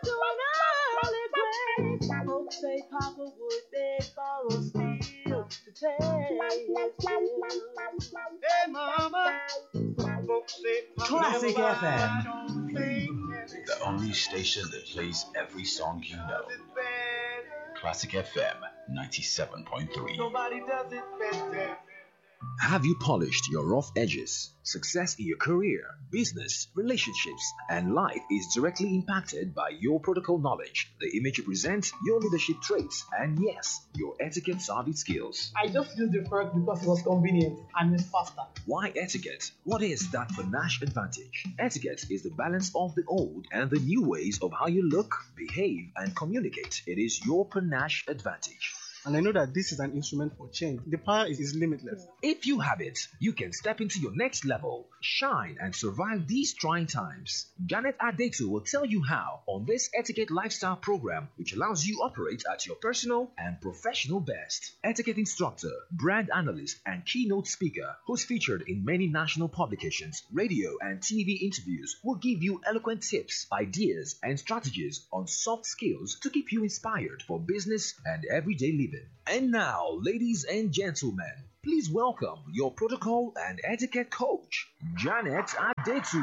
to an early grave. Folks say Papa would beg, borrow, steal to pay his bills. Hey, Mama, folks say Papa Classic FM. The only station that plays every song you know. Classic FM 97.3. Nobody does it better. Have you polished your rough edges? Success in your career, business, relationships, and life is directly impacted by your protocol knowledge, the image you present, your leadership traits, and yes, your etiquette savvy skills. I just used the fork because it was convenient and it's faster. Why etiquette? What is that panache advantage? Etiquette is the balance of the old and the new ways of how you look, behave, and communicate. It is your panache advantage. And I know that this is an instrument for change. The power is limitless. If you have it, you can step into your next level, shine, and survive these trying times. Janet Adetu will tell you how on this Etiquette Lifestyle program, which allows you operate at your personal and professional best. Etiquette instructor, brand analyst, and keynote speaker, who's featured in many national publications, radio, and TV interviews, will give you eloquent tips, ideas, and strategies on soft skills to keep you inspired for business and everyday living. And now, ladies and gentlemen, please welcome your protocol and etiquette coach, Janet Adetu.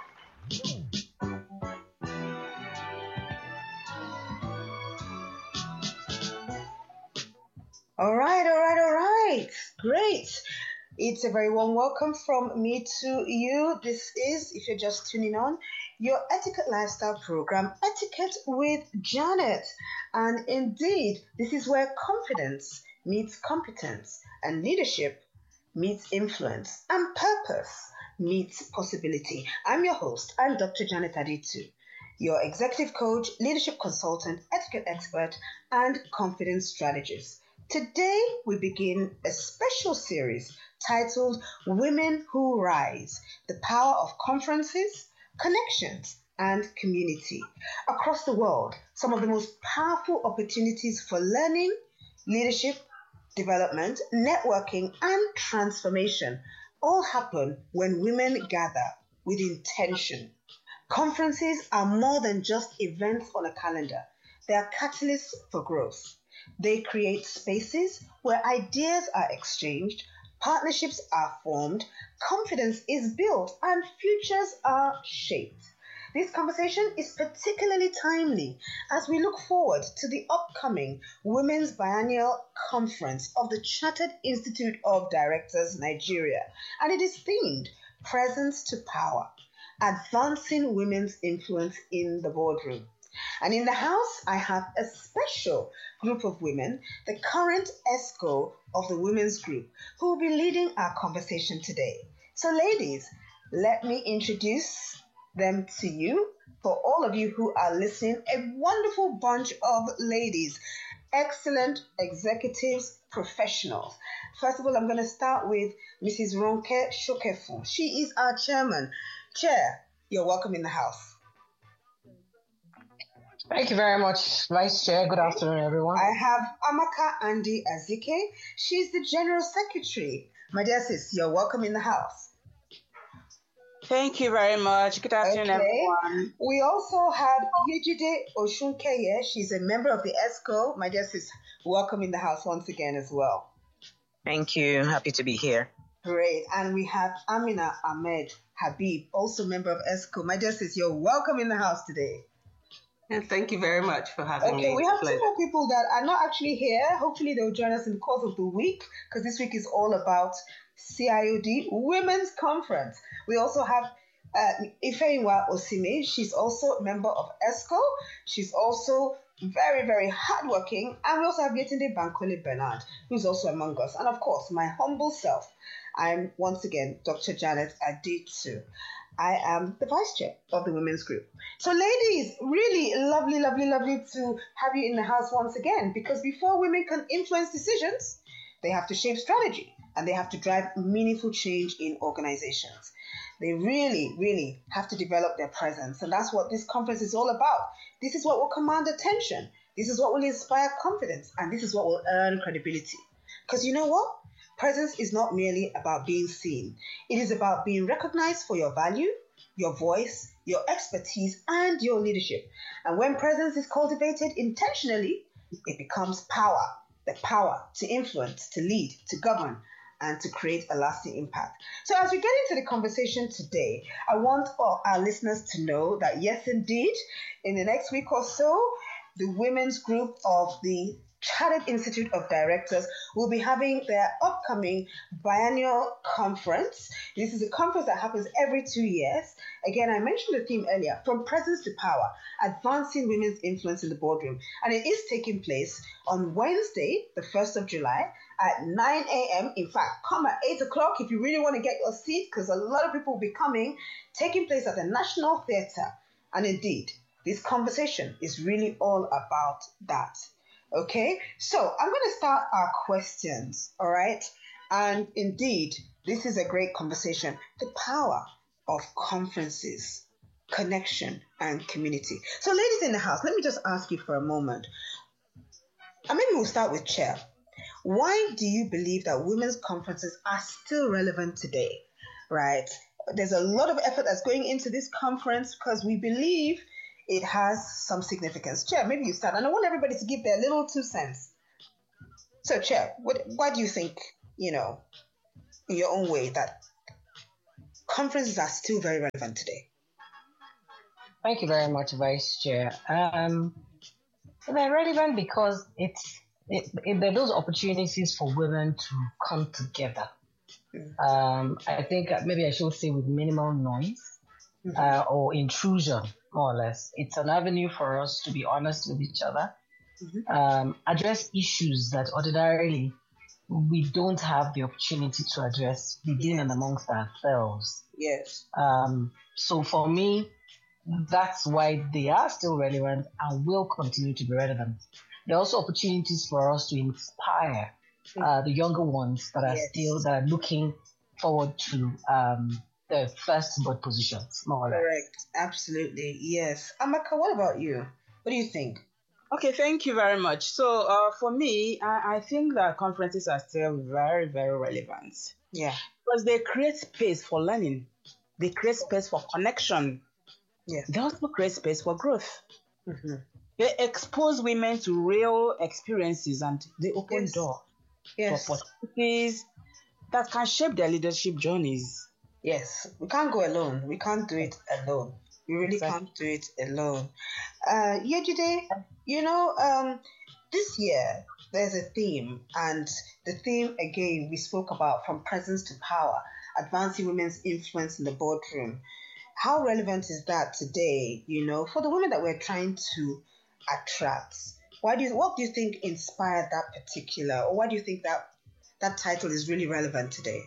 All right. Great. It's a very warm welcome from me to you. This is, if you're just tuning on, your Etiquette Lifestyle program, Etiquette with Janet. And indeed, this is where confidence meets competence and leadership meets influence and purpose meets possibility. I'm your host. I'm Dr. Janet Adetu, your executive coach, leadership consultant, etiquette expert, and confidence strategist. Today, we begin a special series titled Women Who Rise, the Power of Conferences, Connections, and Community. Across the world, some of the most powerful opportunities for learning, leadership, development, networking, and transformation all happen when women gather with intention. Conferences are more than just events on a calendar. They are catalysts for growth. They create spaces where ideas are exchanged, partnerships are formed, confidence is built, and futures are shaped. This conversation is particularly timely as we look forward to the upcoming Women's Biennial Conference of the Chartered Institute of Directors, Nigeria, and it is themed Presence to Power, Advancing Women's Influence in the Boardroom. And in the house, I have a special group of women, the current ESCO of the Women's Group, who will be leading our conversation today. So ladies, let me introduce them to you. For all of you who are listening, a wonderful bunch of ladies, excellent executives, professionals. First of all, I'm going to start with Mrs. Ronke Shokefun. She is our chairman. Chair, you're welcome in the house. Thank you very much, Vice Chair. Good afternoon, everyone. I have Amaka Andy Azike. She's the General Secretary. My dear sis, you're welcome in the house. Thank you very much. Good afternoon, everyone. We also have Yejide Oshunkeye. She's a member of the ESCO. My dear sis, welcome in the house once again as well. Thank you. Happy to be here. Great. And we have Amina Ahmed Habib, also member of ESCO. My dear sis, you're welcome in the house today. And thank you very much for having me. Okay, we have two more people that are not actually here. Hopefully they'll join us in the course of the week, because this week is all about CIOD Women's Conference. We also have Ifeyiwa Osime. She's also a member of ESCO. She's also very, very hardworking. And we also have Yetunde Bankole Bernard, who's also among us. And of course, my humble self. I'm once again Dr. Janet Adetu. I am the vice chair of the women's group. So ladies, really lovely to have you in the house once again, because before women can influence decisions, they have to shape strategy and they have to drive meaningful change in organizations. They really have to develop their presence. And that's what this conference is all about. This is what will command attention. This is what will inspire confidence. And this is what will earn credibility. Because you know what? Presence is not merely about being seen. It is about being recognized for your value, your voice, your expertise, and your leadership. And when presence is cultivated intentionally, it becomes power. The power to influence, to lead, to govern, and to create a lasting impact. So as we get into the conversation today, I want all our listeners to know that yes, indeed, in the next week or so, the women's group of the Chartered Institute of Directors will be having their upcoming biennial conference. This is a conference that happens every 2 years. Again, I mentioned the theme earlier, from presence to power, advancing women's influence in the boardroom. And it is taking place on Wednesday, the 1st of July at 9 a.m. In fact, come at 8 o'clock if you really want to get your seat, because a lot of people will be coming, taking place at the National Theatre. And indeed, this conversation is really all about that. Okay, so I'm going to start our questions, all right? And indeed, this is a great conversation. The power of conferences, connection, and community. So ladies in the house, let me just ask you for a moment. And maybe we'll start with Chair. Why do you believe that women's conferences are still relevant today, right? There's a lot of effort that's going into this conference because we believe it has some significance. Chair, maybe you start. And I want everybody to give their little 2 cents. So, Chair, why do you think, in your own way, that conferences are still very relevant today? Thank you very much, Vice Chair. They're relevant because there are those opportunities for women to come together. I think maybe I should say with minimal noise or intrusion, more or less. It's an avenue for us to be honest with each other, address issues that ordinarily we don't have the opportunity to address within and amongst ourselves. Yes. So for me, that's why they are still relevant and will continue to be relevant. There are also opportunities for us to inspire the younger ones that are looking forward to the first board positions, more or less. Correct. Absolutely. Yes. Amaka, what about you? What do you think? Okay, thank you very much. So for me, I think that conferences are still very, very relevant. Yeah. Because they create space for learning. They create space for connection. Yeah. They also create space for growth. Mm-hmm. They expose women to real experiences and they open doors for opportunities that can shape their leadership journeys. Yes, we can't go alone. We can't do it alone. We really can't do it alone. Yejide, this year there's a theme, and the theme again we spoke about, from presence to power, advancing women's influence in the boardroom. How relevant is that today, for the women that we're trying to attract? What do you think inspired that particular, or why do you think that title is really relevant today?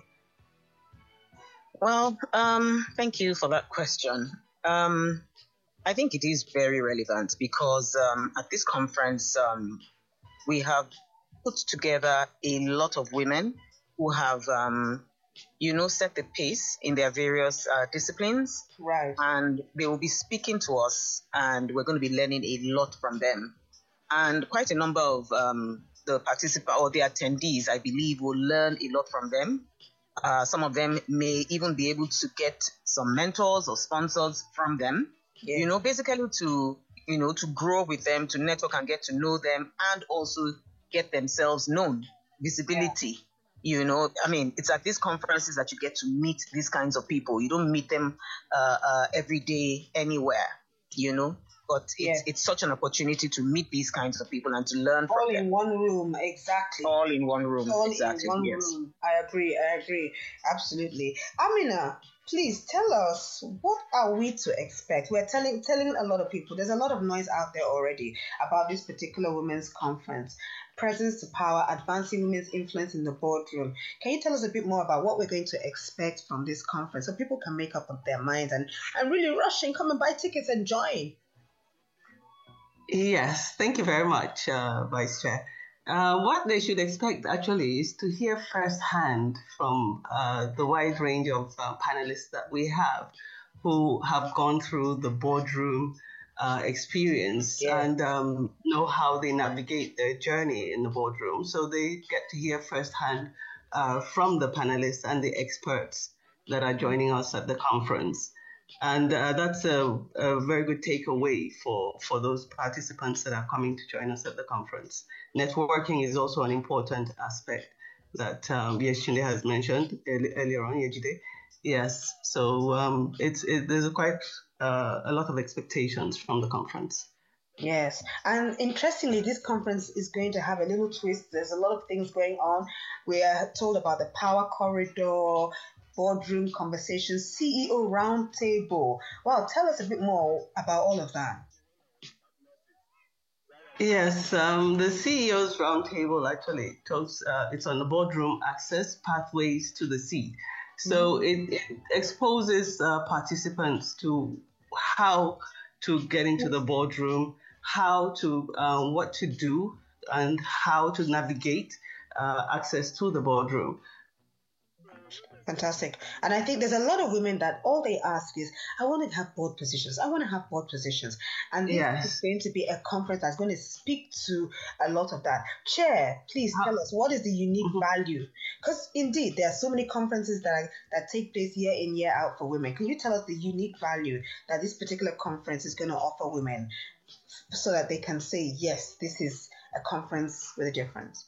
Well, thank you for that question. I think it is very relevant because at this conference, we have put together a lot of women who have, set the pace in their various disciplines. Right. And they will be speaking to us, and we're going to be learning a lot from them. And quite a number of the participants or the attendees, I believe, will learn a lot from them. Some of them may even be able to get some mentors or sponsors from them, basically to grow with them, to network and get to know them, and also get themselves known, visibility. It's at these conferences that you get to meet these kinds of people. You don't meet them every day anywhere, but it's such an opportunity to meet these kinds of people and to learn from them. All in one room, exactly. All in one room, exactly. All in one room. I agree. Absolutely. Amina, please tell us, what are we to expect? We're telling a lot of people, there's a lot of noise out there already about this particular women's conference. Presence to power, advancing women's influence in the boardroom. Can you tell us a bit more about what we're going to expect from this conference so people can make up their minds and really rush and come and buy tickets and join? Yes, thank you very much, Vice Chair. What they should expect actually is to hear firsthand from the wide range of panelists that we have who have gone through the boardroom experience and know how they navigate their journey in the boardroom. So they get to hear firsthand from the panelists and the experts that are joining us at the conference. And that's a very good takeaway for those participants that are coming to join us at the conference. Networking is also an important aspect that Yeshinde has mentioned earlier on, Yejide. Yes, so there's quite a lot of expectations from the conference. Yes, and interestingly, this conference is going to have a little twist. There's a lot of things going on. We are told about the power corridor, boardroom conversations, CEO roundtable. Well, tell us a bit more about all of that. Yes, the CEO's roundtable actually talks. It's on the boardroom access pathways to the seat. So it exposes participants to how to get into the boardroom, how to what to do, and how to navigate access to the boardroom. Fantastic. And I think there's a lot of women that all they ask is, I want to have board positions. I want to have board positions. And this is going to be a conference that's going to speak to a lot of that. Chair, please tell us, what is the unique value? Because indeed, there are so many conferences that take place year in, year out for women. Can you tell us the unique value that this particular conference is going to offer women so that they can say, yes, this is a conference with a difference?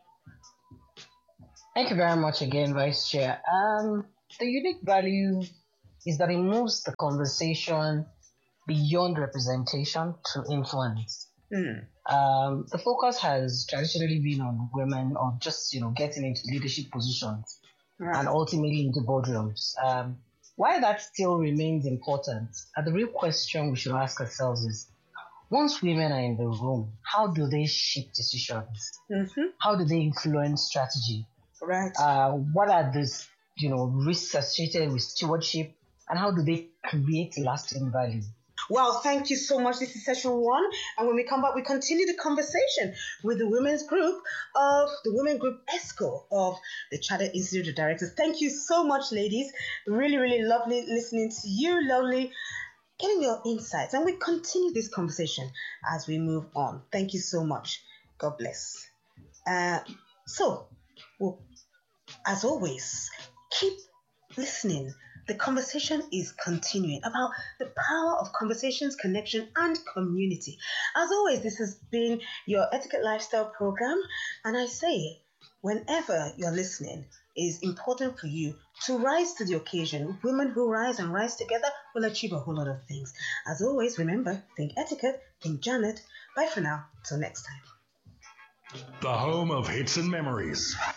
Thank you very much again, Vice Chair. The unique value is that it moves the conversation beyond representation to influence. The focus has traditionally been on women or just, getting into leadership positions and ultimately into boardrooms. Why that still remains important, the real question we should ask ourselves is, once women are in the room, how do they shape decisions? How do they influence strategy? Right. What are the risks associated with stewardship, and how do they create lasting value? Well, thank you so much. This is session 1, and when we come back, we continue the conversation with the women's group of the Women Group ESCO of the Chartered Institute of Directors. Thank you so much, ladies. Really, really lovely listening to you. Lovely getting your insights, and we continue this conversation as we move on. Thank you so much. God bless. Well, as always, keep listening. The conversation is continuing about the power of conversations, connection, and community. As always, this has been your Etiquette Lifestyle program, and I say, whenever you're listening, it is important for you to rise to the occasion. Women who rise and rise together will achieve a whole lot of things. As always, remember, think etiquette, think Janet. Bye for now. Till next time. The home of hits and memories.